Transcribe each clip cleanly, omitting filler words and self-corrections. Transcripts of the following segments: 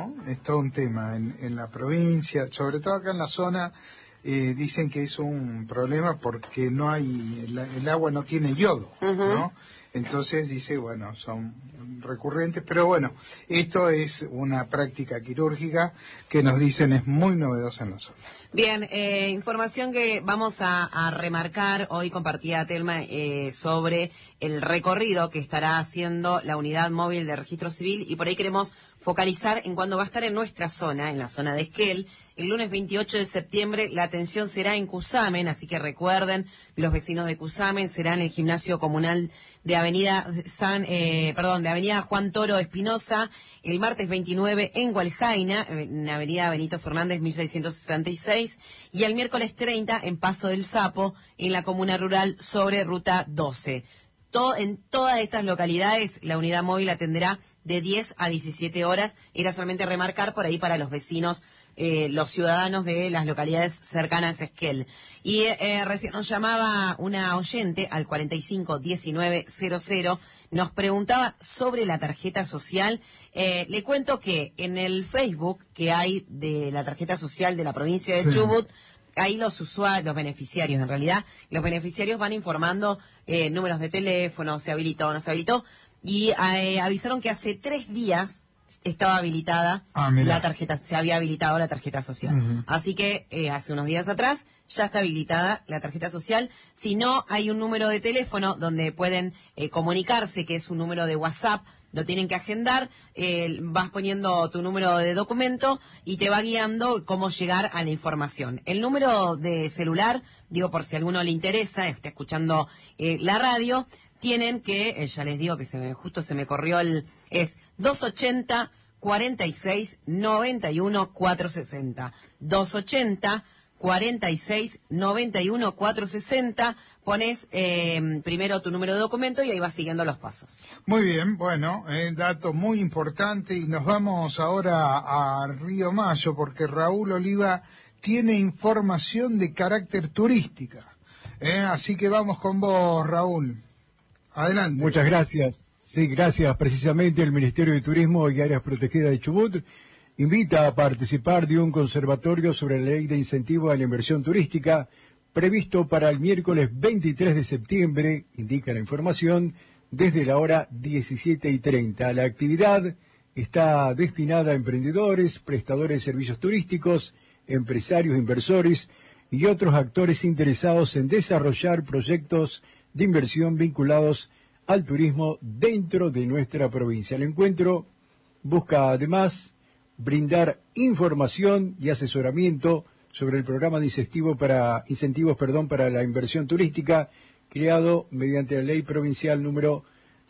¿no? Es todo un tema en la provincia, sobre todo acá en la zona. Dicen que es un problema porque no hay, el agua no tiene yodo, ¿no? Entonces dice, bueno, son recurrentes, pero bueno, esto es una práctica quirúrgica que nos dicen es muy novedosa en la zona. Bien, información que vamos a remarcar. Hoy compartía Telma sobre el recorrido que estará haciendo la unidad móvil de registro civil, y por ahí queremos focalizar en cuándo va a estar en nuestra zona, en la zona de Esquel. El lunes 28 de septiembre la atención será en Cusamen, así que recuerden, los vecinos de Cusamen, será en el gimnasio comunal de Avenida Juan Toro Espinosa, el martes 29 en Gualjaina, en Avenida Benito Fernández 1666, y el miércoles 30 en Paso del Sapo, en la comuna rural sobre Ruta 12. En todas estas localidades la unidad móvil atenderá de 10 a 17 horas. Era solamente remarcar por ahí para los vecinos, los ciudadanos de las localidades cercanas a Esquel. Y recién nos llamaba una oyente al 451900, nos preguntaba sobre la tarjeta social. Le cuento que en el Facebook que hay de la tarjeta social de la provincia de Chubut, ahí los usuarios, los beneficiarios, en realidad, los beneficiarios van informando números de teléfono, se habilitó o no se habilitó, y avisaron que hace 3 días estaba habilitada la tarjeta, se había habilitado la tarjeta social. Así que hace unos días atrás ya está habilitada la tarjeta social. Si no, hay un número de teléfono donde pueden comunicarse, que es un número de WhatsApp. Lo tienen que agendar, vas poniendo tu número de documento y te va guiando cómo llegar a la información. El número de celular, digo por si a alguno le interesa, está escuchando la radio, tienen que, ya les digo que justo se me corrió es 280 46 91 460. 280 46 91 460, pones primero tu número de documento y ahí vas siguiendo los pasos. Muy bien, bueno, dato muy importante, y nos vamos ahora a Río Mayo porque Raúl Oliva tiene información de carácter turística. Así que vamos con vos, Raúl. Adelante. Muchas gracias. Sí, gracias. Precisamente el Ministerio de Turismo y Áreas Protegidas de Chubut invita a participar de un conservatorio sobre la ley de incentivo a la inversión turística previsto para el miércoles 23 de septiembre, indica la información, desde la hora 17:30. La actividad está destinada a emprendedores, prestadores de servicios turísticos, empresarios, inversores y otros actores interesados en desarrollar proyectos de inversión vinculados al turismo dentro de nuestra provincia. El encuentro busca además brindar información y asesoramiento sobre el programa de incentivos para la inversión turística creado mediante la ley provincial número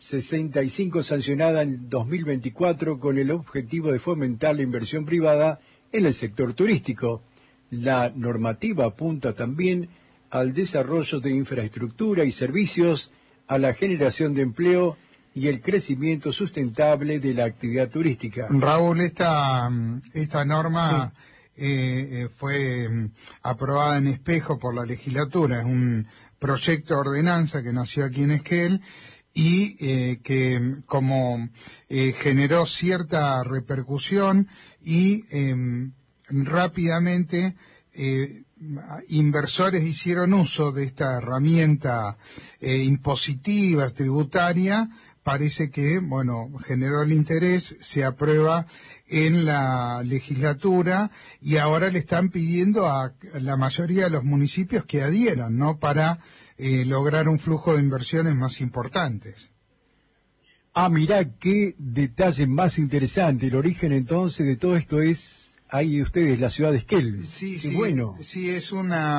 65 sancionada en 2024 con el objetivo de fomentar la inversión privada en el sector turístico. La normativa apunta también al desarrollo de infraestructura y servicios, a la generación de empleo y el crecimiento sustentable de la actividad turística. Raúl, esta norma fue aprobada en Espejo por la legislatura. Es un proyecto de ordenanza que nació aquí en Esquel y que como generó cierta repercusión y rápidamente inversores hicieron uso de esta herramienta impositiva, tributaria. Parece que, generó el interés, se aprueba en la legislatura y ahora le están pidiendo a la mayoría de los municipios que adhieran, ¿no? Para lograr un flujo de inversiones más importantes. Mirá qué detalle más interesante. El origen entonces de todo esto es ahí ustedes, la ciudad de Esquel. Sí, qué bueno. Sí, es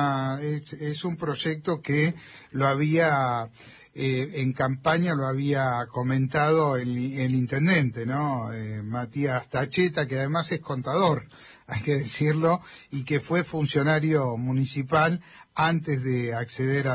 un proyecto que lo había en campaña, lo había comentado el intendente, ¿no? Matías Tacheta, que además es contador, hay que decirlo, y que fue funcionario municipal antes de acceder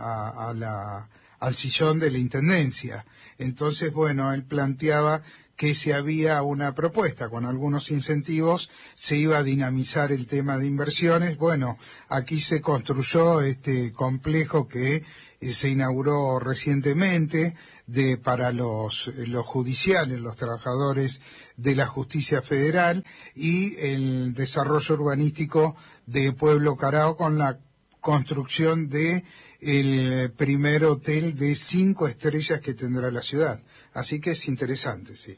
al sillón de la intendencia. Entonces, él planteaba que si había una propuesta con algunos incentivos, se iba a dinamizar el tema de inversiones. Aquí se construyó este complejo que se inauguró recientemente, para los judiciales, los trabajadores de la justicia federal, y el desarrollo urbanístico de Pueblo Carao con la construcción de el primer hotel de 5 estrellas que tendrá la ciudad. Así que es interesante, sí.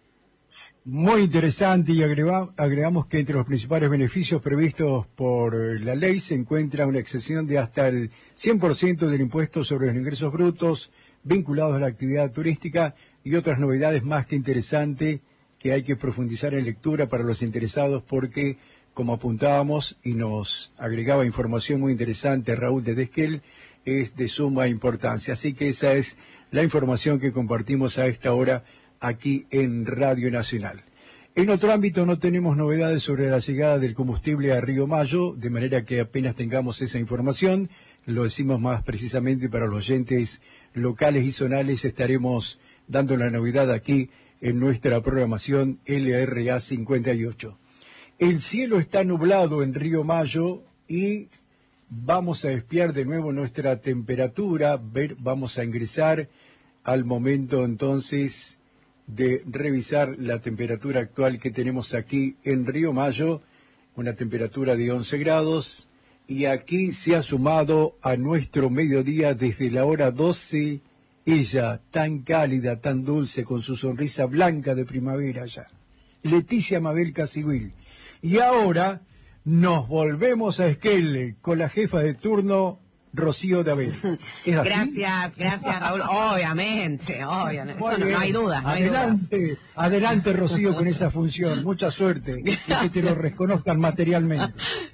Muy interesante, y agregamos que entre los principales beneficios previstos por la ley se encuentra una exención de hasta el 100% del impuesto sobre los ingresos brutos vinculados a la actividad turística y otras novedades más que interesantes que hay que profundizar en lectura para los interesados, porque, como apuntábamos y nos agregaba información muy interesante Raúl de Esquel, es de suma importancia. Así que esa es la información que compartimos a esta hora aquí en Radio Nacional. En otro ámbito no tenemos novedades sobre la llegada del combustible a Río Mayo, de manera que apenas tengamos esa información, lo decimos más precisamente para los oyentes locales y zonales, estaremos dando la novedad aquí en nuestra programación LRA 58. El cielo está nublado en Río Mayo y vamos a espiar de nuevo nuestra temperatura, vamos a ingresar al momento entonces de revisar la temperatura actual que tenemos aquí en Río Mayo, una temperatura de 11 grados, y aquí se ha sumado a nuestro mediodía desde la hora 12, ella tan cálida, tan dulce, con su sonrisa blanca de primavera ya, Leticia Mabel Casigüil. Y ahora nos volvemos a Esquel con la jefa de turno, Rocío Dabel. ¿Es así? Gracias, Raúl. Obviamente. Eso no hay duda. Adelante, Rocío, con esa función. Mucha suerte. Y que te lo reconozcan materialmente.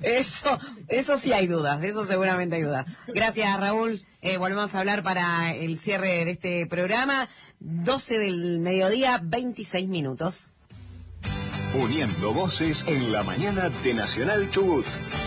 Eso sí hay dudas. Eso seguramente hay dudas. Gracias, Raúl. Volvemos a hablar para el cierre de este programa. 12 del mediodía, 26 minutos. Uniendo voces en la mañana de Nacional Chubut.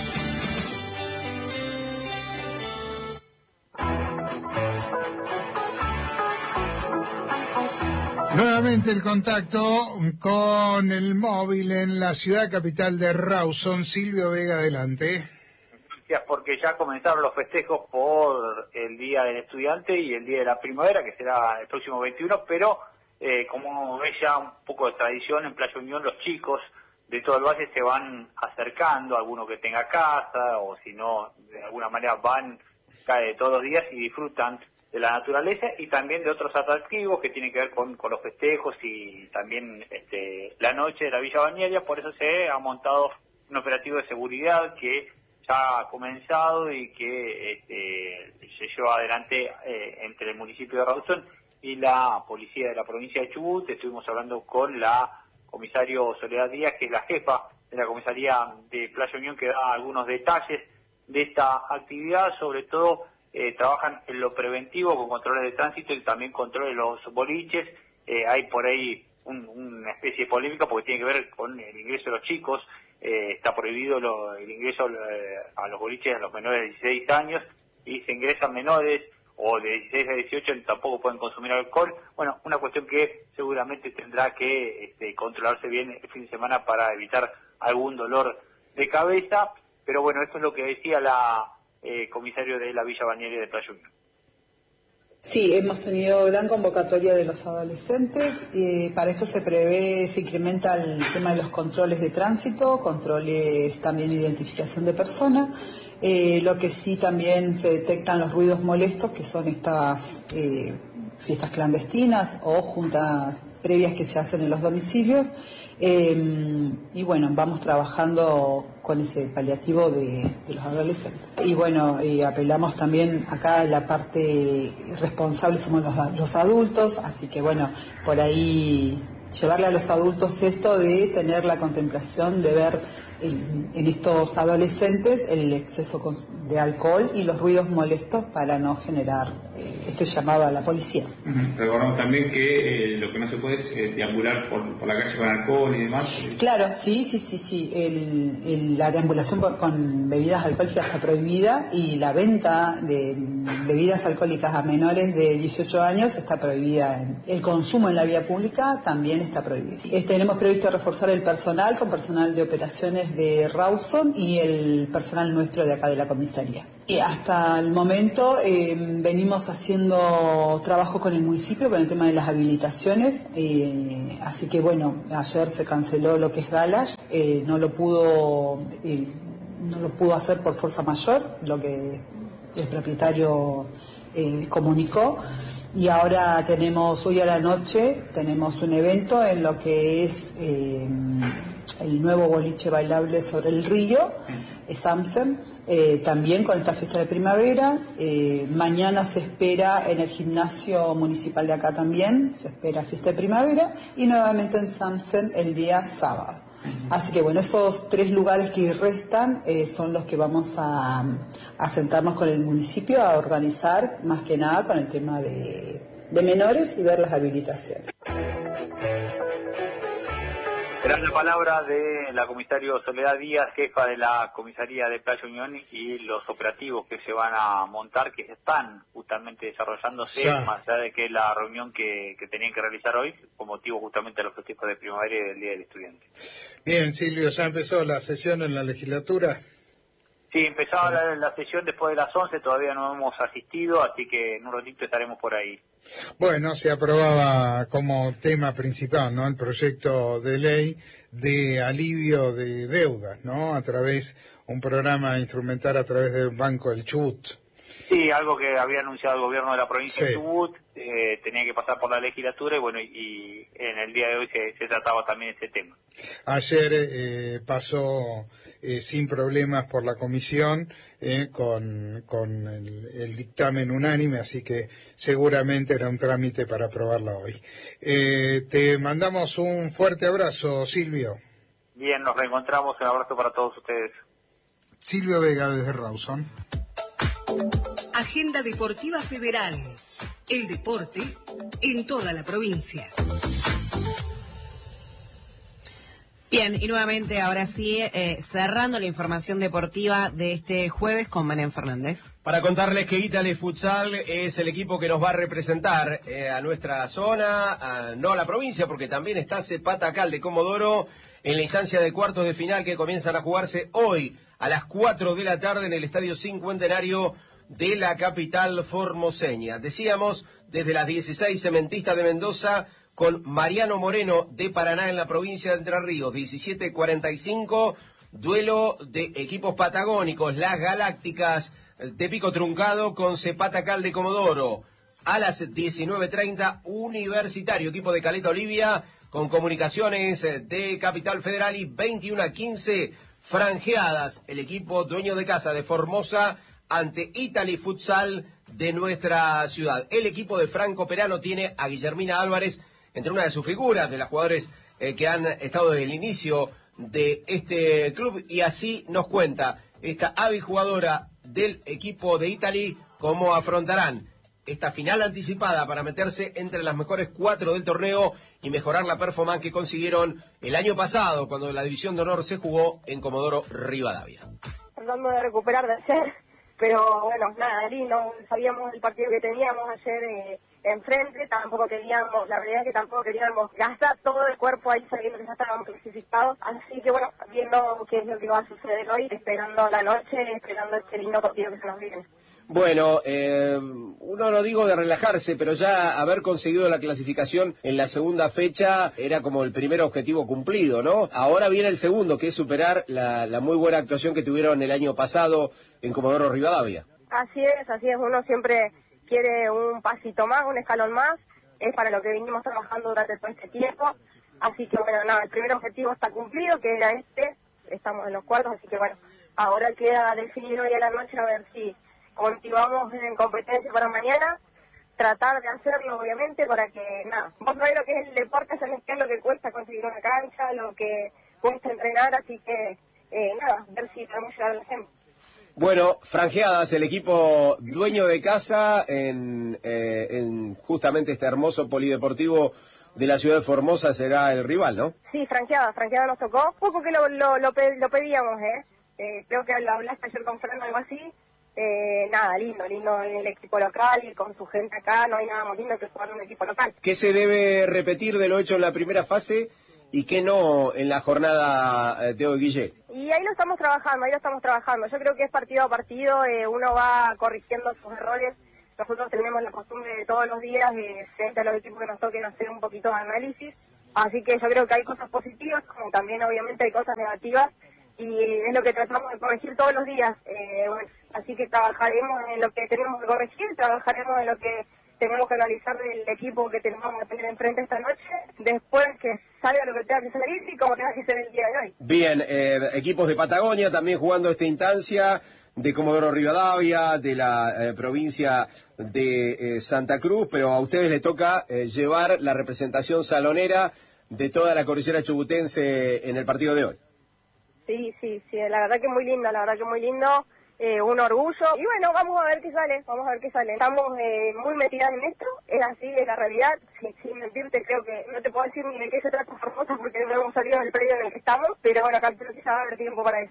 Nuevamente el contacto con el móvil en la ciudad capital de Rawson. Silvio Vega, adelante. Gracias, porque ya comenzaron los festejos por el Día del Estudiante y el Día de la Primavera, que será el próximo 21, pero como ves ya un poco de tradición en Playa Unión, los chicos de todo el valle se van acercando, alguno que tenga casa, o si no, de alguna manera van todos los días y disfrutan de la naturaleza y también de otros atractivos que tienen que ver con los festejos y también la noche de la Villa Balnearia. Por eso se ha montado un operativo de seguridad que ya ha comenzado y que se lleva adelante entre el municipio de Rawson y la policía de la provincia de Chubut. Estuvimos hablando con la comisario Soledad Díaz, que es la jefa de la comisaría de Playa Unión, que da algunos detalles de esta actividad. Sobre todo trabajan en lo preventivo con controles de tránsito y también controles de los boliches. Hay por ahí una especie de polémica porque tiene que ver con el ingreso de los chicos. Está prohibido el ingreso a los boliches a los menores de 16 años, y se ingresan menores o de 16 a 18 tampoco pueden consumir alcohol. Bueno, una cuestión que seguramente tendrá que controlarse bien el fin de semana para evitar algún dolor de cabeza. Pero bueno, esto es lo que decía la comisario de la Villa Balnearia de Playa Unión. Sí, hemos tenido gran convocatoria de los adolescentes. Para esto se incrementa el tema de los controles de tránsito, controles también de identificación de personas. Lo que sí también se detectan los ruidos molestos, que son estas fiestas clandestinas o juntas previas que se hacen en los domicilios. Y bueno, vamos trabajando con ese paliativo de los adolescentes. Y bueno, apelamos también acá, la parte responsable somos los adultos, así que bueno, por ahí llevarle a los adultos esto de tener la contemplación de ver en estos adolescentes el exceso de alcohol y los ruidos molestos para no generar este llamado a la policía. Recordamos también que lo que no se puede es deambular por la calle con alcohol y demás. Claro, sí. La deambulación con bebidas alcohólicas está prohibida, y la venta de bebidas alcohólicas a menores de 18 años está prohibida. El consumo en la vía pública también está prohibido. Tenemos previsto reforzar el personal con personal de operaciones camiones de Rawson y el personal nuestro de acá de la comisaría. Y hasta el momento venimos haciendo trabajo con el municipio con el tema de las habilitaciones, así que bueno, ayer se canceló lo que es Galash, no lo pudo hacer por fuerza mayor, lo que el propietario comunicó. Y ahora hoy a la noche, tenemos un evento en lo que es el nuevo boliche bailable sobre el río, Samsen, también con esta fiesta de primavera. Mañana se espera en el gimnasio municipal de acá también, se espera fiesta de primavera, y nuevamente en Samsen el día sábado. Así que bueno, esos 3 lugares que restan son los que vamos a sentarnos con el municipio a organizar, más que nada con el tema de menores y ver las habilitaciones. Será la palabra de la comisario Soledad Díaz, jefa de la comisaría de Playa Unión, y los operativos que se van a montar, que están justamente desarrollándose, más allá de que la reunión que tenían que realizar hoy, con motivo justamente de los festejos de primavera y del Día del Estudiante. Bien, Silvio, ¿ya empezó la sesión en la legislatura? Sí, empezaba la sesión después de las 11, todavía no hemos asistido, así que en un ratito estaremos por ahí. Bueno, se aprobaba como tema principal, ¿no?, el proyecto de ley de alivio de deudas, ¿no?, un programa instrumental a través del Banco del Chubut. Sí, algo que había anunciado el gobierno de la provincia de Chubut, tenía que pasar por la legislatura, y bueno, y en el día de hoy se trataba también ese tema. Ayer pasó sin problemas por la comisión, con el dictamen unánime, así que seguramente era un trámite para aprobarla hoy. Te mandamos un fuerte abrazo, Silvio. Bien, nos reencontramos, un abrazo para todos ustedes. Silvio Vega desde Rawson. Agenda Deportiva Federal. El deporte en toda la provincia. Bien, y nuevamente, ahora sí, cerrando la información deportiva de este jueves con Belén Fernández. Para contarles que Italy Futsal es el equipo que nos va a representar a nuestra zona, no a la provincia, porque también está Patacal de Comodoro en la instancia de cuartos de final que comienzan a jugarse hoy a las 4 de la tarde en el Estadio Cincuentenario de la capital formoseña. Decíamos, desde las 16, Cementista de Mendoza con Mariano Moreno de Paraná en la provincia de Entre Ríos, 17:45, duelo de equipos patagónicos, las Galácticas de Pico Truncado con Patacal de Comodoro. A las 19:30, Universitario, equipo de Caleta Olivia con Comunicaciones de Capital Federal, y 21:15, Franjeadas, el equipo dueño de casa de Formosa ante Italy Futsal de nuestra ciudad. El equipo de Franco Perano tiene a Guillermina Álvarez entre una de sus figuras, de las jugadores que han estado desde el inicio de este club, y así nos cuenta esta hábil jugadora del equipo de Italy cómo afrontarán esta final anticipada para meterse entre las mejores 4 del torneo y mejorar la performance que consiguieron el año pasado cuando la división de honor se jugó en Comodoro Rivadavia. Tratando de recuperar de ayer, pero bueno, nada, lindo, sabíamos el partido que teníamos ayer enfrente, tampoco queríamos, la verdad es que tampoco queríamos gastar todo el cuerpo ahí sabiendo que ya estábamos clasificados, así que bueno, viendo qué es lo que va a suceder hoy, esperando la noche, esperando este lindo partido que se nos viene. Bueno, uno no digo de relajarse, pero ya haber conseguido la clasificación en la segunda fecha era como el primer objetivo cumplido, ¿no? Ahora viene el segundo, que es superar la muy buena actuación que tuvieron el año pasado en Comodoro Rivadavia. Así es, uno siempre quiere un pasito más, un escalón más, es para lo que vinimos trabajando durante todo este tiempo, así que bueno, nada, el primer objetivo está cumplido, que era estamos en los cuartos, así que bueno, ahora queda definir hoy a la noche a ver si continuamos en competencia para mañana, tratar de hacerlo obviamente para que, nada, vos sabés lo que es el deporte, sabés qué es lo que cuesta conseguir una cancha, lo que cuesta entrenar, así que nada, ver si podemos llegar al ejemplo. Bueno, Franjeadas, el equipo dueño de casa en justamente este hermoso polideportivo de la ciudad de Formosa, será el rival, ¿no? Sí, Franjeadas nos tocó, poco que lo pedíamos, creo que lo hablaste ayer con Fernando, algo así. Nada, lindo el equipo local y con su gente acá, no hay nada más lindo que jugar un equipo local. ¿Qué se debe repetir de lo hecho en la primera fase y qué no en la jornada de hoy, Guille? Y Y ahí lo estamos trabajando. Yo creo que es partido a partido, uno va corrigiendo sus errores. Nosotros tenemos la costumbre de todos los días, frente a los equipos que nos toquen, hacer un poquito de análisis. Así que yo creo que hay cosas positivas, como también obviamente hay cosas negativas, y es lo que tratamos de corregir todos los días. Bueno, así que trabajaremos en lo que tenemos que corregir, trabajaremos en lo que tenemos que analizar del equipo que tenemos que tener enfrente esta noche, después que salga lo que tenga que salir y como tenga que ser el día de hoy. Bien, equipos de Patagonia también jugando esta instancia, de Comodoro Rivadavia, de la provincia de Santa Cruz, pero a ustedes les toca llevar la representación salonera de toda la cordillera chubutense en el partido de hoy. Sí, la verdad que muy lindo, un orgullo, y bueno, vamos a ver qué sale. Estamos muy metidas en esto, es así, es la realidad, sin mentirte, creo que no te puedo decir ni de qué se trata Formosa porque no hemos salido del predio en el que estamos, pero bueno, calculo que ya va a haber tiempo para eso.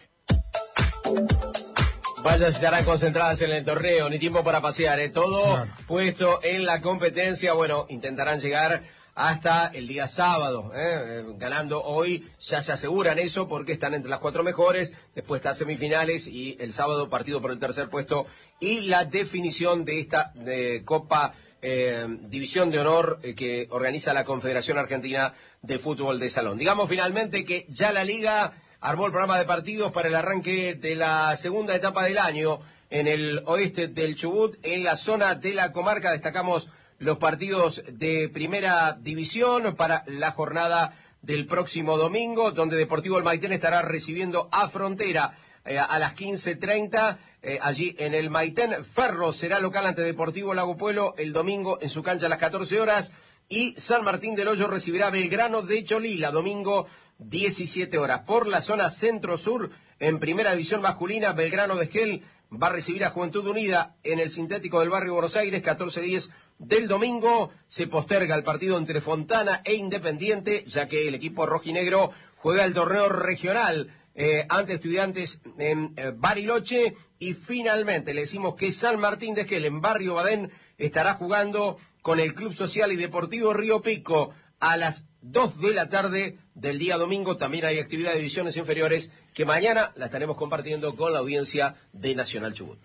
Vayan, estarán concentradas en el torneo, ni tiempo para pasear, todo puesto en la competencia. Bueno, intentarán llegar hasta el día sábado, ganando hoy, ya se aseguran eso porque están entre las 4 mejores, después están semifinales y el sábado partido por el tercer puesto y la definición de esta Copa División de Honor que organiza la Confederación Argentina de Fútbol de Salón. Digamos finalmente que ya la Liga armó el programa de partidos para el arranque de la segunda etapa del año en el oeste del Chubut, en la zona de la comarca. Destacamos los partidos de primera división para la jornada del próximo domingo, donde Deportivo El Maitén estará recibiendo a Frontera a las 15:30, allí en el Maitén. Ferro será local ante Deportivo Lago Puelo el domingo en su cancha a las 14 horas, y San Martín del Hoyo recibirá a Belgrano de Cholila, domingo 17 horas. Por la zona centro-sur, en primera división masculina, Belgrano de Esquel va a recibir a Juventud Unida en el sintético del barrio Buenos Aires, 14:10 del domingo. Se posterga el partido entre Fontana e Independiente, ya que el equipo rojinegro juega el torneo regional ante Estudiantes en Bariloche. Y finalmente le decimos que San Martín de Esquel en Barrio Badén estará jugando con el Club Social y Deportivo Río Pico a las 2 de la tarde del día domingo. También hay actividad de divisiones inferiores que mañana la estaremos compartiendo con la audiencia de Nacional Chubut.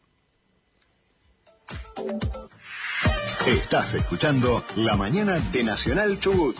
Estás escuchando La Mañana de Nacional Chubut.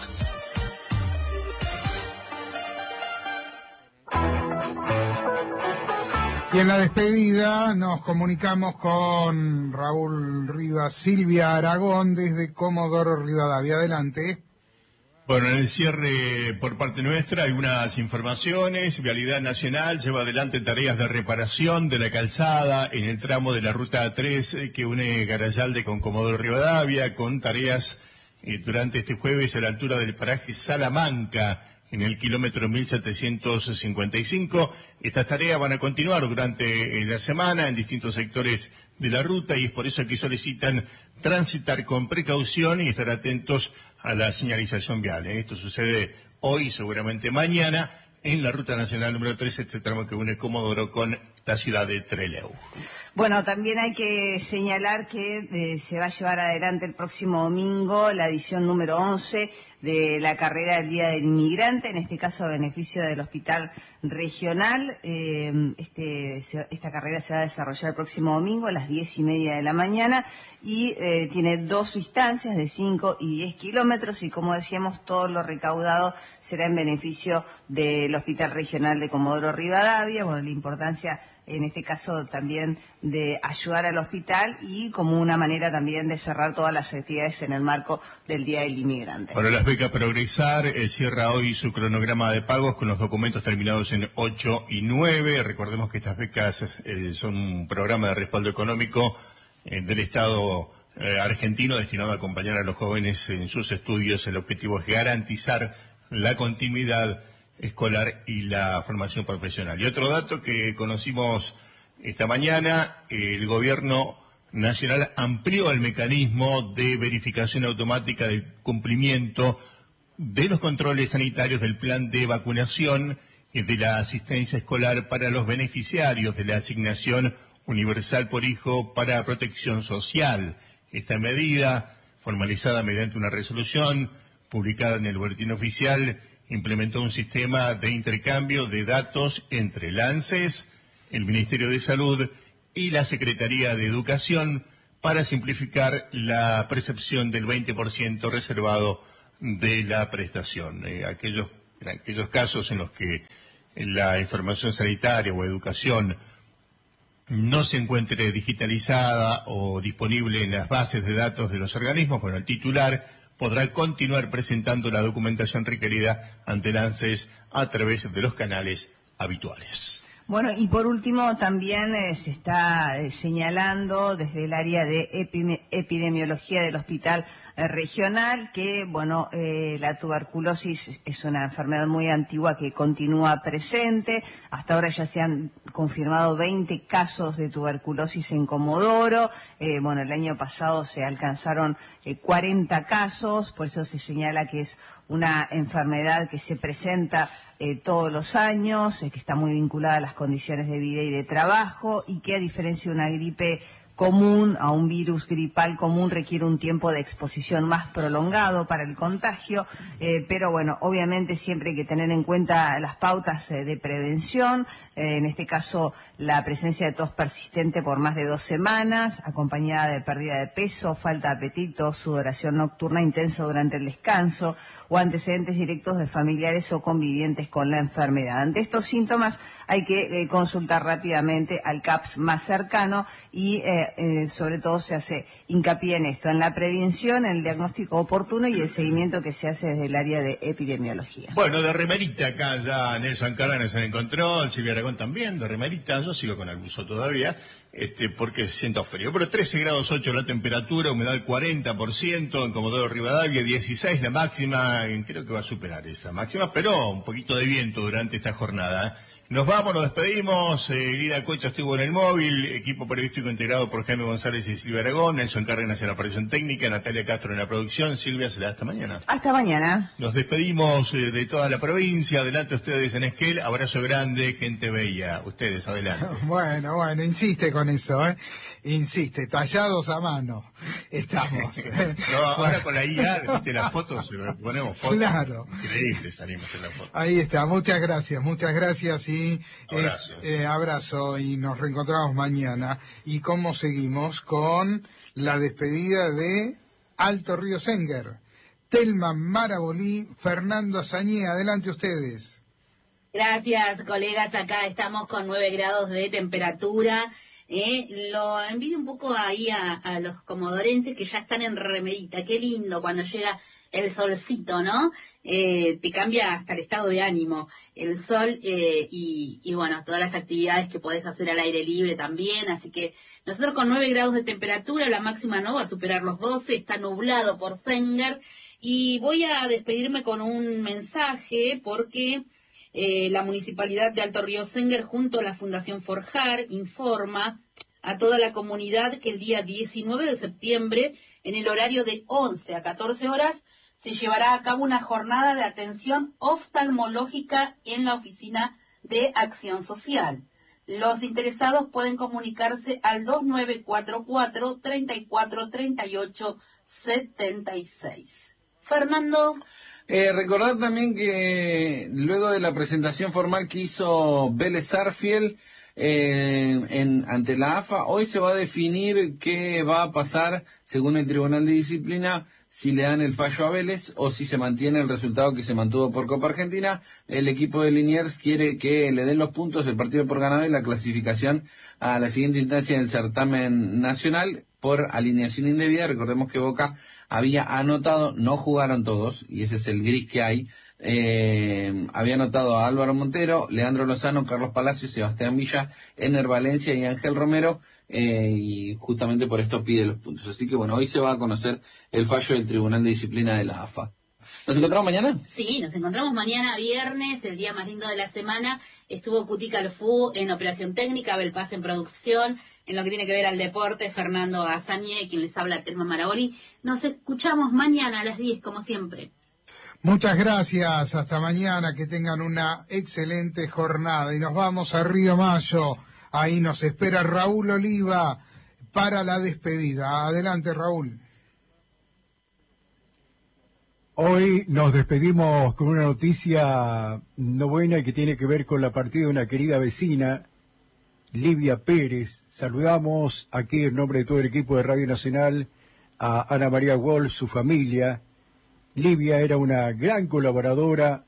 Y en la despedida nos comunicamos con Raúl Rivas, Silvia Aragón, desde Comodoro Rivadavia. Adelante. Bueno, en el cierre por parte nuestra hay unas informaciones. Vialidad Nacional lleva adelante tareas de reparación de la calzada en el tramo de la Ruta 3 que une Garayalde con Comodoro Rivadavia, con tareas durante este jueves a la altura del paraje Salamanca, en el kilómetro 1755. Estas tareas van a continuar durante la semana en distintos sectores de la ruta y es por eso que solicitan transitar con precaución y estar atentos a la señalización vial. Esto sucede hoy, seguramente mañana, en la Ruta Nacional número 3, este tramo que une Comodoro con la ciudad de Trelew. Bueno, también hay que señalar que se va a llevar adelante el próximo domingo la edición número 11 de la carrera del Día del Inmigrante, en este caso a beneficio del Hospital Regional. Esta carrera se va a desarrollar el próximo domingo a las 10:30 de la mañana y tiene 2 instancias de 5 y 10 kilómetros y, como decíamos, todo lo recaudado será en beneficio del Hospital Regional de Comodoro Rivadavia. Bueno, la importancia en este caso también de ayudar al hospital y como una manera también de cerrar todas las actividades en el marco del Día del Inmigrante. Bueno, las becas Progresar cierra hoy su cronograma de pagos con los documentos terminados en 8 y 9. Recordemos que estas becas son un programa de respaldo económico del Estado argentino destinado a acompañar a los jóvenes en sus estudios. El objetivo es garantizar la continuidad escolar y la formación profesional. Y otro dato que conocimos esta mañana, el gobierno nacional amplió el mecanismo de verificación automática del cumplimiento de los controles sanitarios del plan de vacunación y de la asistencia escolar para los beneficiarios de la asignación universal por hijo para protección social. Esta medida, formalizada mediante una resolución publicada en el Boletín Oficial, implementó un sistema de intercambio de datos entre el ANSES, el Ministerio de Salud y la Secretaría de Educación para simplificar la percepción del 20% reservado de la prestación. En aquellos casos en los que la información sanitaria o educación no se encuentre digitalizada o disponible en las bases de datos de los organismos, bueno, el titular podrá continuar presentando la documentación requerida ante el ANSES a través de los canales habituales. Bueno, y por último también se está señalando desde el área de epidemiología del Hospital Regional que, bueno, la tuberculosis es una enfermedad muy antigua que continúa presente. Hasta ahora ya se han confirmado 20 casos de tuberculosis en Comodoro. Bueno, el año pasado se alcanzaron 40 casos, por eso se señala que es una enfermedad que se presenta todos los años, que está muy vinculada a las condiciones de vida y de trabajo, y que a diferencia de una gripe común, a un virus gripal común, requiere un tiempo de exposición más prolongado para el contagio, pero bueno, obviamente siempre hay que tener en cuenta las pautas de prevención, en este caso la presencia de tos persistente por más de 2 semanas, acompañada de pérdida de peso, falta de apetito, sudoración nocturna intensa durante el descanso o antecedentes directos de familiares o convivientes con la enfermedad. Ante estos síntomas hay que consultar rápidamente al CAPS más cercano y sobre todo se hace hincapié en esto, en la prevención, en el diagnóstico oportuno y el seguimiento que se hace desde el área de epidemiología. Bueno, de remerita acá ya Nelson Cárdenas en el control, Silvia Aragón también, de remerita, yo sigo con el buzo todavía, porque siento frío, pero 13 grados 8 la temperatura, humedad 40%, en Comodoro Rivadavia 16 la máxima, creo que va a superar esa máxima, pero un poquito de viento durante esta jornada. Nos vamos, nos despedimos. Lida Cocha estuvo en el móvil, equipo periodístico integrado por Jaime González y Silvia Aragón, Nelson Cárdenas en la operación técnica, Natalia Castro en la producción. Silvia, será hasta mañana. Hasta mañana. Nos despedimos de toda la provincia. Adelante ustedes en Esquel. Abrazo grande, gente bella. Ustedes, adelante. Bueno, insiste con eso, ¿eh? Insiste, tallados a mano. Estamos. No, ahora con la IA, viste las fotos, ponemos fotos. Claro. Increíble salimos en la foto. Ahí está, muchas gracias y abrazo. Abrazo y nos reencontramos mañana. ¿Y cómo seguimos? Con la despedida de Alto Río Senguer. Telma Marabolí, Fernando Azañé, adelante ustedes. Gracias, colegas, acá estamos con 9 grados de temperatura. Lo envidio un poco ahí a los comodorenses que ya están en remerita. Qué lindo cuando llega el solcito, ¿no? Te cambia hasta el estado de ánimo el sol y bueno, todas las actividades que podés hacer al aire libre también. Así que nosotros con 9 grados de temperatura, la máxima no va a superar los 12, está nublado por Senguer. Y voy a despedirme con un mensaje porque la Municipalidad de Alto Río Senguer junto a la Fundación Forjar informa a toda la comunidad que el día 19 de septiembre, en el horario de 11 a 14 horas, se llevará a cabo una jornada de atención oftalmológica en la Oficina de Acción Social. Los interesados pueden comunicarse al 2944-3438-76. Fernando. Recordar también que luego de la presentación formal que hizo Vélez Sarsfield ante la AFA, hoy se va a definir qué va a pasar según el Tribunal de Disciplina, si le dan el fallo a Vélez o si se mantiene el resultado que se mantuvo por Copa Argentina. El equipo de Liniers quiere que le den los puntos, el partido por ganado y la clasificación a la siguiente instancia del certamen nacional por alineación indebida. Recordemos que Boca había anotado, no jugaron todos, y ese es el gris que hay, había anotado a Álvaro Montero, Leandro Lozano, Carlos Palacios, Sebastián Villa, Ener Valencia y Ángel Romero, y justamente por esto pide los puntos. Así que bueno, hoy se va a conocer el fallo del Tribunal de Disciplina de la AFA. ¿Nos encontramos mañana? Sí, nos encontramos mañana viernes, el día más lindo de la semana. Estuvo Cuti Calfú en operación técnica, Abel Paz en producción, en lo que tiene que ver al deporte, Fernando Azañé, quien les habla, Telma Marabolí. Nos escuchamos mañana a las 10, como siempre. Muchas gracias, hasta mañana, que tengan una excelente jornada. Y nos vamos a Río Mayo, ahí nos espera Raúl Oliva para la despedida. Adelante, Raúl. Hoy nos despedimos con una noticia no buena y que tiene que ver con la partida de una querida vecina, Livia Pérez. Saludamos aquí en nombre de todo el equipo de Radio Nacional a Ana María Wolf, su familia. Livia era una gran colaboradora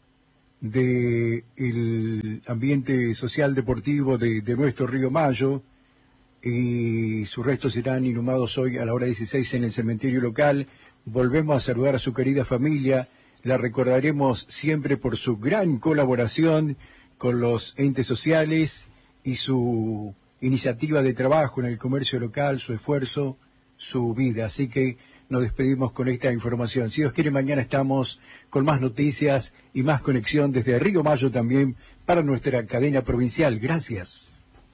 del ambiente social deportivo de nuestro Río Mayo, y sus restos serán inhumados hoy a la hora 16 en el cementerio local. Volvemos a saludar a su querida familia, la recordaremos siempre por su gran colaboración con los entes sociales y su iniciativa de trabajo en el comercio local, su esfuerzo, su vida. Así que nos despedimos con esta información. Si Dios quiere, mañana estamos con más noticias y más conexión desde Río Mayo también para nuestra cadena provincial. Gracias.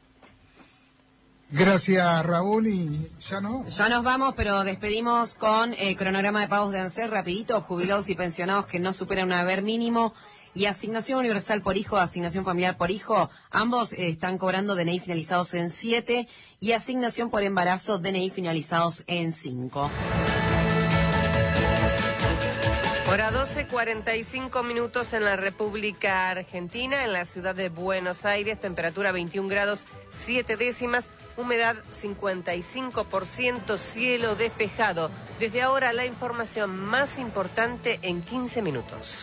Gracias, Raúl, y ya nos vamos, pero despedimos con cronograma de pagos de ANSES, rapidito, jubilados y pensionados que no superan un haber mínimo, y asignación universal por hijo, asignación familiar por hijo, ambos están cobrando DNI finalizados en 7, y asignación por embarazo, DNI finalizados en 5. Hora 12:45 minutos en la República Argentina, en la ciudad de Buenos Aires, temperatura 21 grados 7 décimas, humedad 55%, cielo despejado. Desde ahora la información más importante en 15 minutos.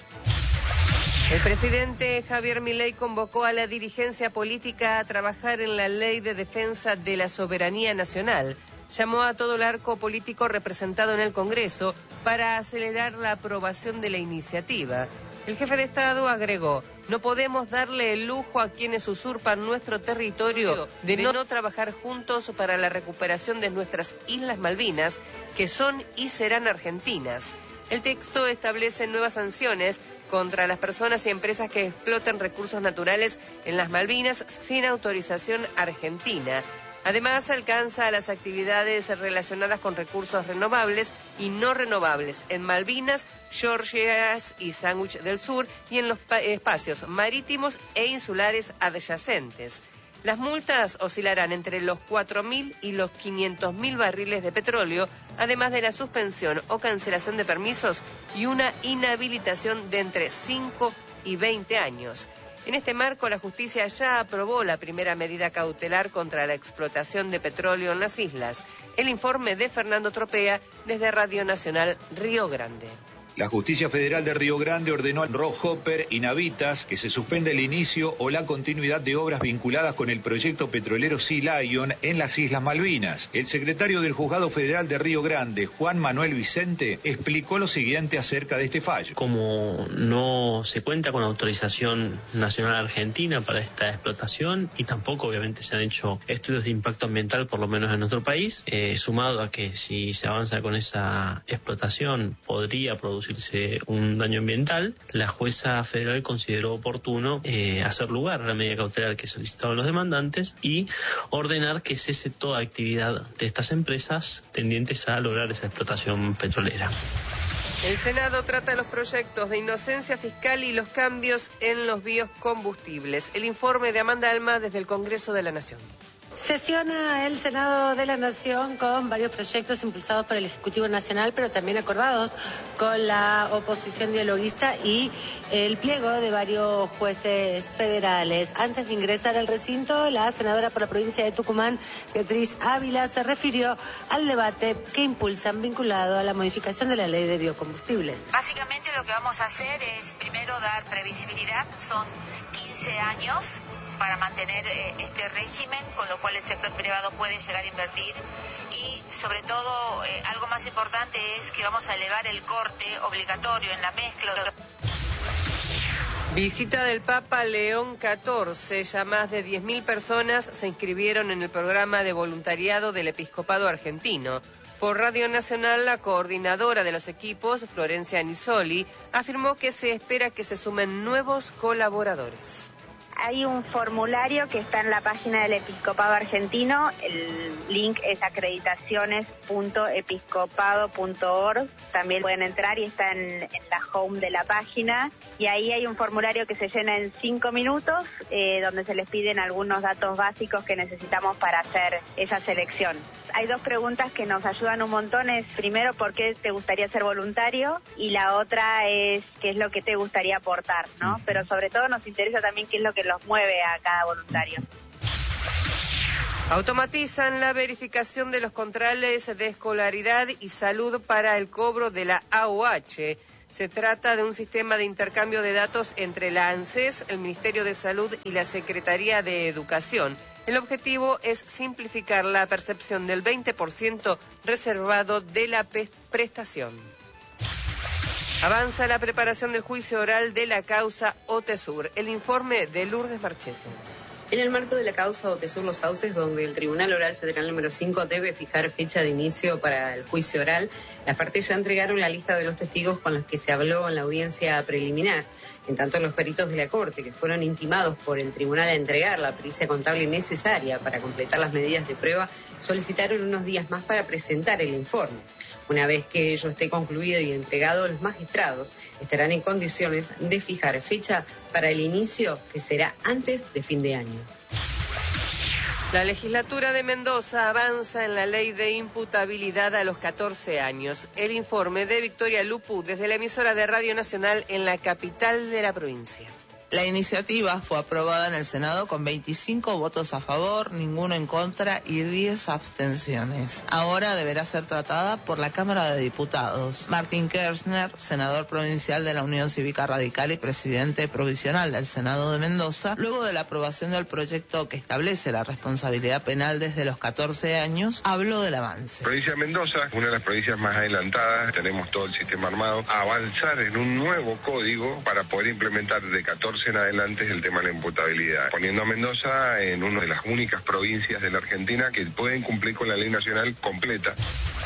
El presidente Javier Milei convocó a la dirigencia política a trabajar en la ley de defensa de la soberanía nacional. Llamó a todo el arco político representado en el Congreso para acelerar la aprobación de la iniciativa. El jefe de Estado agregó: no podemos darle el lujo a quienes usurpan nuestro territorio de no trabajar juntos para la recuperación de nuestras Islas Malvinas, que son y serán argentinas. El texto establece nuevas sanciones contra las personas y empresas que exploten recursos naturales en las Malvinas sin autorización argentina. Además, alcanza a las actividades relacionadas con recursos renovables y no renovables en Malvinas, Georgias y Sandwich del Sur y en los espacios marítimos e insulares adyacentes. Las multas oscilarán entre los 4.000 y los 500.000 barriles de petróleo, además de la suspensión o cancelación de permisos y una inhabilitación de entre 5 y 20 años. En este marco, la justicia ya aprobó la primera medida cautelar contra la explotación de petróleo en las islas. El informe de Fernando Tropea desde Radio Nacional Río Grande. La Justicia Federal de Río Grande ordenó a Rockhopper y Navitas que se suspenda el inicio o la continuidad de obras vinculadas con el proyecto petrolero Sea Lion en las Islas Malvinas. El secretario del Juzgado Federal de Río Grande, Juan Manuel Vicente, explicó lo siguiente acerca de este fallo. Como no se cuenta con autorización nacional argentina para esta explotación y tampoco obviamente se han hecho estudios de impacto ambiental, por lo menos en nuestro país, sumado a que si se avanza con esa explotación podría producirse un daño ambiental, la jueza federal consideró oportuno hacer lugar a la medida cautelar que solicitaban los demandantes y ordenar que cese toda actividad de estas empresas tendientes a lograr esa explotación petrolera. El Senado trata los proyectos de inocencia fiscal y los cambios en los biocombustibles. El informe de Amanda Alma desde el Congreso de la Nación. Sesiona el Senado de la Nación con varios proyectos impulsados por el Ejecutivo Nacional, pero también acordados con la oposición dialoguista y el pliego de varios jueces federales. Antes de ingresar al recinto, la senadora por la provincia de Tucumán, Beatriz Ávila, se refirió al debate que impulsan vinculado a la modificación de la ley de biocombustibles. Básicamente lo que vamos a hacer es primero dar previsibilidad, son 15 años para mantener este régimen, con lo cual el sector privado puede llegar a invertir y sobre todo algo más importante es que vamos a elevar el corte obligatorio en la mezcla. Visita del Papa León XIV. Ya más de 10.000 personas se inscribieron en el programa de voluntariado del Episcopado argentino. Por Radio Nacional, la coordinadora de los equipos, Florencia Nisoli, afirmó que se espera que se sumen nuevos colaboradores. Hay un formulario que está en la página del Episcopado Argentino. El link es acreditaciones.episcopado.org. También pueden entrar y está en la home de la página. Y ahí hay un formulario que se llena en 5 minutos, donde se les piden algunos datos básicos que necesitamos para hacer esa selección. Hay 2 preguntas que nos ayudan un montón. Es primero, ¿por qué te gustaría ser voluntario? Y la otra es, ¿qué es lo que te gustaría aportar, ¿no? Pero sobre todo nos interesa también qué es lo que los mueve a cada voluntario. Automatizan la verificación de los controles de escolaridad y salud para el cobro de la AUH. Se trata de un sistema de intercambio de datos entre la ANSES, el Ministerio de Salud y la Secretaría de Educación. El objetivo es simplificar la percepción del 20% reservado de la prestación. Avanza la preparación del juicio oral de la causa OTESUR. El informe de Lourdes Marchese. En el marco de la causa OTESUR Los Sauces, donde el Tribunal Oral Federal número 5 debe fijar fecha de inicio para el juicio oral, las partes ya entregaron la lista de los testigos con los que se habló en la audiencia preliminar. En tanto, los peritos de la Corte, que fueron intimados por el tribunal a entregar la pericia contable necesaria para completar las medidas de prueba, solicitaron unos días más para presentar el informe. Una vez que ello esté concluido y entregado, los magistrados estarán en condiciones de fijar fecha para el inicio, que será antes de fin de año. La legislatura de Mendoza avanza en la ley de imputabilidad a los 14 años. El informe de Victoria Lupu desde la emisora de Radio Nacional en la capital de la provincia. La iniciativa fue aprobada en el Senado con 25 votos a favor, ninguno en contra y 10 abstenciones. Ahora deberá ser tratada por la Cámara de Diputados. Martín Kirchner, senador provincial de la Unión Cívica Radical y presidente provisional del Senado de Mendoza, luego de la aprobación del proyecto que establece la responsabilidad penal desde los 14 años, habló del avance. Provincia de Mendoza, una de las provincias más adelantadas, tenemos todo el sistema armado, avanzar en un nuevo código para poder implementar de 14 en adelante el tema de la imputabilidad, poniendo a Mendoza en una de las únicas provincias de la Argentina que pueden cumplir con la ley nacional completa.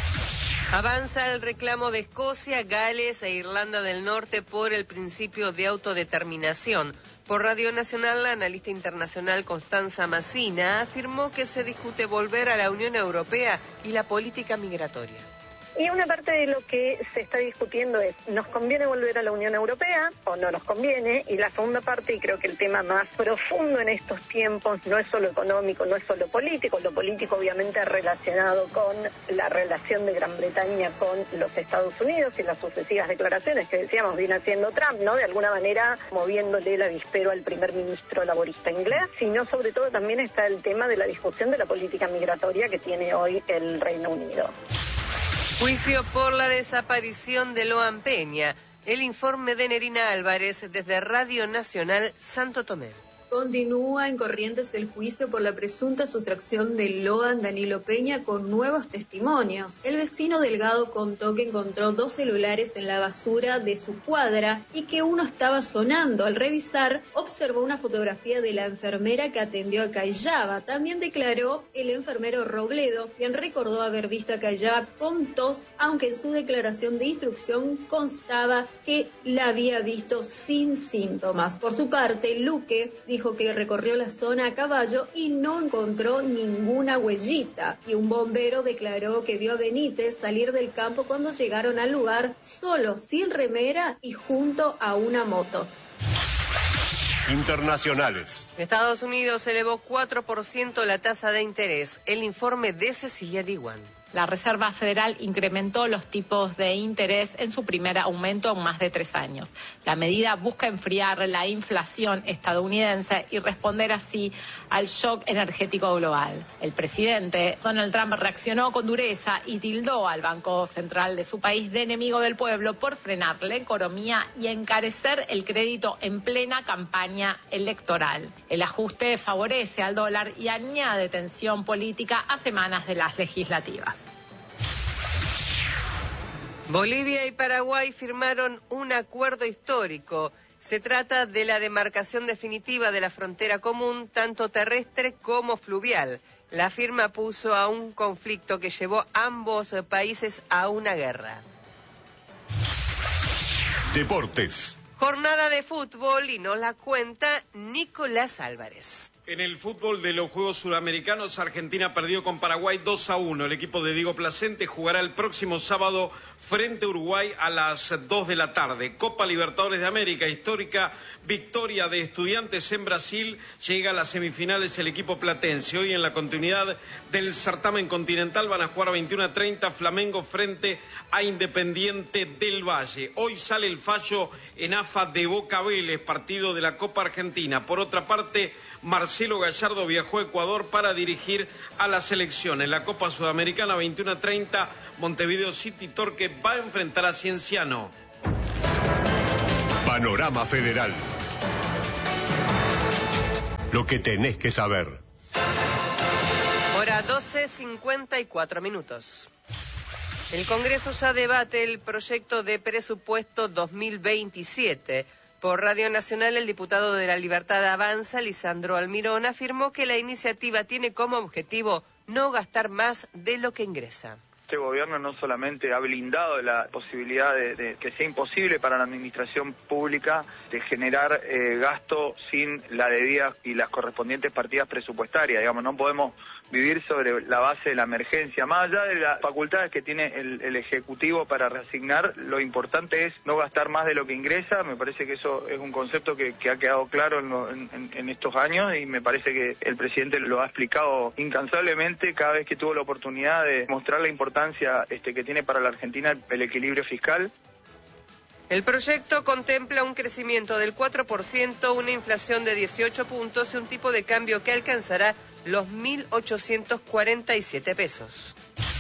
Avanza el reclamo de Escocia, Gales e Irlanda del Norte por el principio de autodeterminación. Por Radio Nacional, la analista internacional Constanza Massina afirmó que se discute volver a la Unión Europea y la política migratoria. Y una parte de lo que se está discutiendo es, ¿nos conviene volver a la Unión Europea o no nos conviene? Y la segunda parte, y creo que el tema más profundo en estos tiempos, no es solo económico, no es solo político, lo político obviamente relacionado con la relación de Gran Bretaña con los Estados Unidos y las sucesivas declaraciones que decíamos viene haciendo Trump, ¿no? De alguna manera moviéndole el avispero al primer ministro laborista inglés, sino sobre todo también está el tema de la discusión de la política migratoria que tiene hoy el Reino Unido. Juicio por la desaparición de Loan Peña. El informe de Nerina Álvarez desde Radio Nacional Santo Tomé. Continúa en Corrientes el juicio por la presunta sustracción de Loan Danilo Peña con nuevos testimonios. El vecino Delgado contó que encontró 2 celulares en la basura de su cuadra y que uno estaba sonando. Al revisar, observó una fotografía de la enfermera que atendió a Cayaba. También declaró el enfermero Robledo, quien recordó haber visto a Cayaba con tos, aunque en su declaración de instrucción constaba que la había visto sin síntomas. Por su parte, Luque dijo que recorrió la zona a caballo y no encontró ninguna huellita. Y un bombero declaró que vio a Benítez salir del campo cuando llegaron al lugar solo, sin remera y junto a una moto. Internacionales. Estados Unidos elevó 4% la tasa de interés. El informe de Cecilia Diwan. La Reserva Federal incrementó los tipos de interés en su primer aumento en más de 3 años. La medida busca enfriar la inflación estadounidense y responder así al shock energético global. El presidente Donald Trump reaccionó con dureza y tildó al Banco Central de su país de enemigo del pueblo por frenar la economía y encarecer el crédito en plena campaña electoral. El ajuste favorece al dólar y añade tensión política a semanas de las legislativas. Bolivia y Paraguay firmaron un acuerdo histórico. Se trata de la demarcación definitiva de la frontera común, tanto terrestre como fluvial. La firma puso a un conflicto que llevó a ambos países a una guerra. Deportes. Jornada de fútbol y nos la cuenta Nicolás Álvarez. En el fútbol de los Juegos Suramericanos, Argentina perdió con Paraguay 2-1. El equipo de Diego Placente jugará el próximo sábado frente a Uruguay a las 2 de la tarde. Copa Libertadores de América, histórica victoria de Estudiantes en Brasil. Llega a las semifinales el equipo platense. Hoy en la continuidad del certamen continental van a jugar a 21:30 Flamengo frente a Independiente del Valle. Hoy sale el fallo en AFA de Boca Vélez, partido de la Copa Argentina. Por otra parte, Marcelo Gallardo viajó a Ecuador para dirigir a la selección. En la Copa Sudamericana 21:30, Montevideo City Torque va a enfrentar a Cienciano. Panorama Federal. Lo que tenés que saber. Hora 12:54 minutos. El Congreso ya debate el proyecto de presupuesto 2027. Por Radio Nacional, el diputado de La Libertad Avanza, Lisandro Almirón, afirmó que la iniciativa tiene como objetivo no gastar más de lo que ingresa. Este gobierno no solamente ha blindado la posibilidad de que sea imposible para la administración pública de generar gasto sin la debida y las correspondientes partidas presupuestarias. Digamos, no podemos vivir sobre la base de la emergencia. Más allá de las facultades que tiene el Ejecutivo para reasignar, lo importante es no gastar más de lo que ingresa. Me parece que eso es un concepto que ha quedado claro en estos años, y me parece que el presidente lo ha explicado incansablemente cada vez que tuvo la oportunidad de mostrar la importancia que tiene para la Argentina el equilibrio fiscal. El proyecto contempla un crecimiento del 4%, una inflación de 18 puntos y un tipo de cambio que alcanzará los 1.847 pesos.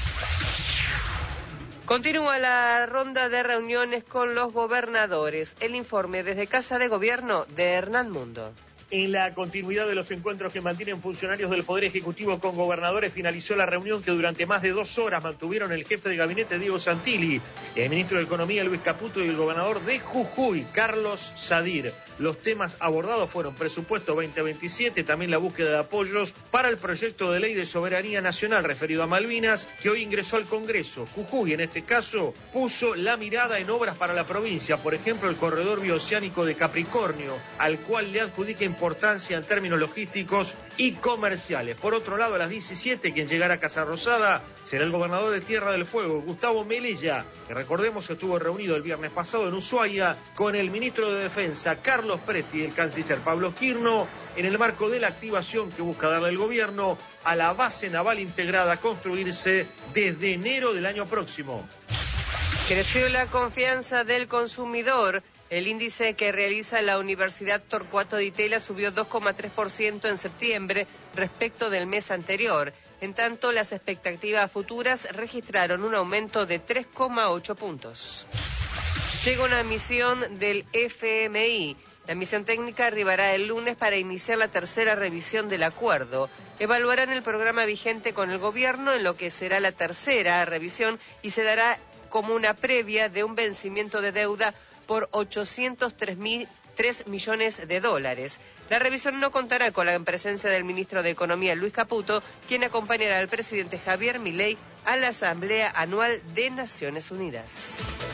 Continúa la ronda de reuniones con los gobernadores. El informe desde Casa de Gobierno de Hernán Mundo. En la continuidad de los encuentros que mantienen funcionarios del Poder Ejecutivo con gobernadores, finalizó la reunión que durante más de 2 horas mantuvieron el jefe de gabinete Diego Santilli, el ministro de Economía Luis Caputo y el gobernador de Jujuy, Carlos Sadir. Los temas abordados fueron presupuesto 2027, también la búsqueda de apoyos para el proyecto de ley de soberanía nacional referido a Malvinas, que hoy ingresó al Congreso. Jujuy, en este caso, puso la mirada en obras para la provincia, por ejemplo, el corredor bioceánico de Capricornio, al cual le adjudica importancia en términos logísticos y comerciales. Por otro lado, a las 17, quien llegará a Casa Rosada será el gobernador de Tierra del Fuego, Gustavo Melella, que recordemos estuvo reunido el viernes pasado en Ushuaia con el ministro de Defensa, Carlos Preti, y el canciller Pablo Quirno, en el marco de la activación que busca darle el gobierno a la base naval integrada a construirse desde enero del año próximo. Creció la confianza del consumidor. El índice que realiza la Universidad Torcuato Di Tella subió 2,3% en septiembre respecto del mes anterior. En tanto, las expectativas futuras registraron un aumento de 3,8 puntos. Llega una misión del FMI. La misión técnica arribará el lunes para iniciar la tercera revisión del acuerdo. Evaluarán el programa vigente con el gobierno en lo que será la tercera revisión y se dará como una previa de un vencimiento de deuda por 803 millones de dólares. La revisión no contará con la presencia del ministro de Economía, Luis Caputo, quien acompañará al presidente Javier Milei a la Asamblea Anual de Naciones Unidas.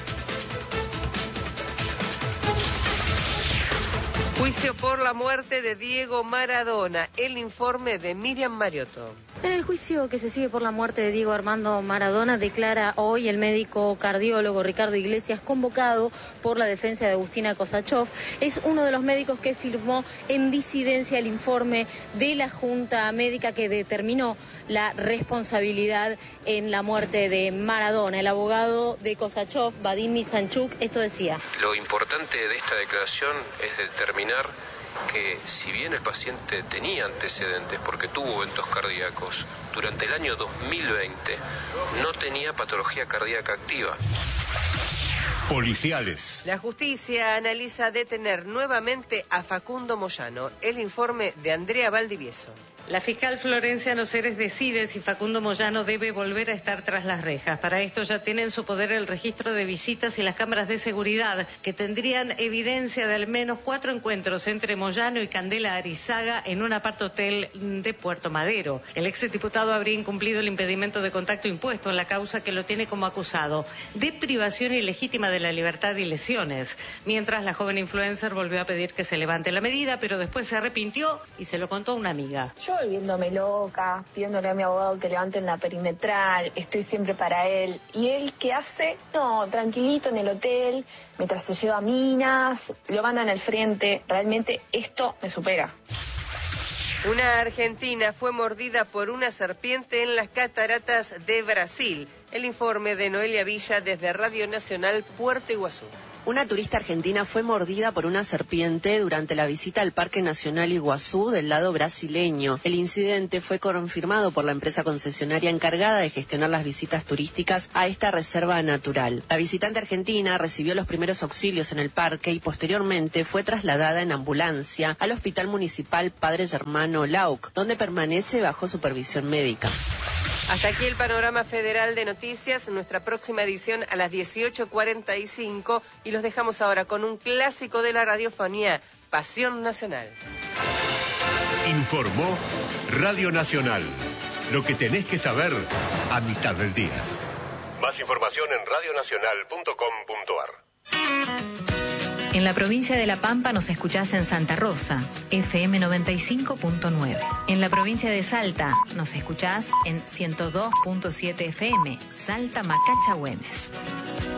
Juicio por la muerte de Diego Maradona. El informe de Miriam Mariotto. En el juicio que se sigue por la muerte de Diego Armando Maradona, declara hoy el médico cardiólogo Ricardo Iglesias, convocado por la defensa de Agustina Kosachov. Es uno de los médicos que firmó en disidencia el informe de la Junta Médica que determinó la responsabilidad en la muerte de Maradona. El abogado de Kosachov, Vadim Misanchuk, esto decía. Lo importante de esta declaración es determinar que si bien el paciente tenía antecedentes porque tuvo eventos cardíacos, durante el año 2020 no tenía patología cardíaca activa. Policiales. La justicia analiza detener nuevamente a Facundo Moyano. El informe de Andrea Valdivieso. La fiscal Florencia Noceres decide si Facundo Moyano debe volver a estar tras las rejas. Para esto ya tiene en su poder el registro de visitas y las cámaras de seguridad, que tendrían evidencia de al menos 4 encuentros entre Moyano y Candela Arizaga en un apart-hotel de Puerto Madero. El exdiputado habría incumplido el impedimento de contacto impuesto en la causa que lo tiene como acusado de privación ilegítima de de la libertad y lesiones. Mientras, la joven influencer volvió a pedir que se levante la medida, pero después se arrepintió y se lo contó a una amiga. Yo volviéndome loca, pidiéndole a mi abogado que levanten la perimetral, estoy siempre para él. ¿Y él qué hace? No, tranquilito en el hotel, mientras se lleva minas, lo mandan al frente. Realmente esto me supera. Una argentina fue mordida por una serpiente en las cataratas de Brasil. El informe de Noelia Villa desde Radio Nacional Puerto Iguazú. Una turista argentina fue mordida por una serpiente durante la visita al Parque Nacional Iguazú del lado brasileño. El incidente fue confirmado por la empresa concesionaria encargada de gestionar las visitas turísticas a esta reserva natural. La visitante argentina recibió los primeros auxilios en el parque y posteriormente fue trasladada en ambulancia al Hospital Municipal Padre Germano Lauc, donde permanece bajo supervisión médica. Hasta aquí el panorama federal de noticias. Nuestra próxima edición a las 18:45 y los dejamos ahora con un clásico de la radiofonía, Pasión Nacional. Informó Radio Nacional. Lo que tenés que saber a mitad del día. Más información en radionacional.com.ar. En la provincia de La Pampa nos escuchás en Santa Rosa, FM 95.9. En la provincia de Salta nos escuchás en 102.7 FM, Salta Macacha Güemes.